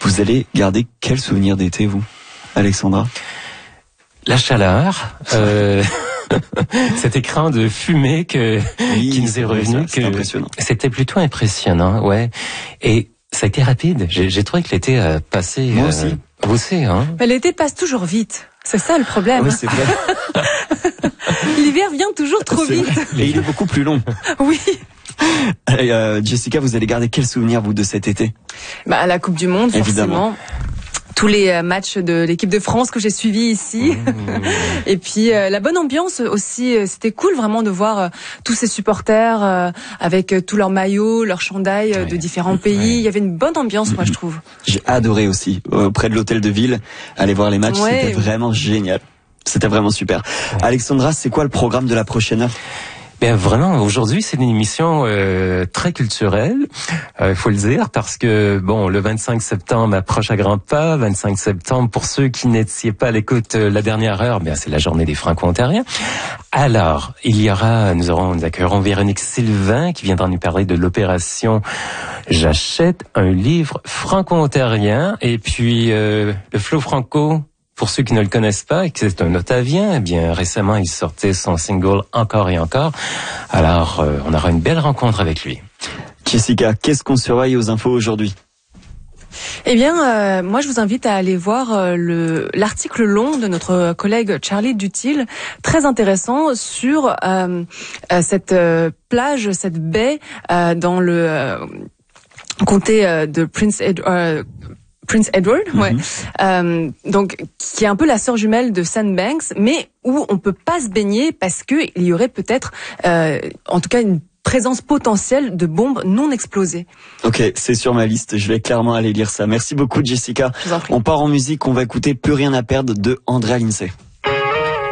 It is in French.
Vous allez garder quel souvenir d'été, vous, Alexandra? La chaleur, cet écran de fumée qui nous est revenu, c'était plutôt impressionnant, ouais. Et ça a été rapide. J'ai trouvé que l'été a passé. Moi aussi. Vous aussi, hein? Mais l'été passe toujours vite. C'est ça le problème. Oui, c'est vrai. L'hiver vient toujours trop vite. Et il est beaucoup plus long. Oui. Jessica, vous allez garder quel souvenir, vous, de cet été? Bah, la Coupe du Monde, évidemment. Forcément. Tous les matchs de l'équipe de France que j'ai suivis ici. Et puis la bonne ambiance aussi, c'était cool vraiment de voir tous ces supporters avec tous leurs maillots, leurs chandails de différents pays. Il y avait une bonne ambiance, moi je trouve. J'ai adoré aussi, près de l'hôtel de ville, aller voir les matchs, c'était vraiment génial. C'était vraiment super. Alexandra, c'est quoi le programme de la prochaine heure? Ben vraiment, aujourd'hui c'est une émission très culturelle, il faut le dire, parce que bon, le 25 septembre approche à grands pas. 25 septembre, pour ceux qui n'étaient pas à l'écoute la dernière heure, ben c'est la journée des Franco-Ontariens. Alors, nous accueillerons Véronique Sylvain qui viendra nous parler de l'opération J'achète un livre franco-ontarien, et puis le Flo Franco. Pour ceux qui ne le connaissent pas et que c'est un Ottavien, eh bien récemment il sortait son single Encore et encore. Alors on aura une belle rencontre avec lui. Jessica, qu'est-ce qu'on surveille aux infos aujourd'hui? Eh bien, moi je vous invite à aller voir l'article long de notre collègue Charlie Dutil, très intéressant sur cette plage, cette baie dans le comté de Prince Edward, ouais. Donc qui est un peu la sœur jumelle de Sandbanks, mais où on peut pas se baigner parce que il y aurait peut-être, en tout cas, une présence potentielle de bombes non explosées. Ok, c'est sur ma liste. Je vais clairement aller lire ça. Merci beaucoup, Jessica. Je vous en prie. On part en musique. On va écouter Plus rien à perdre de Andrea Lindsay.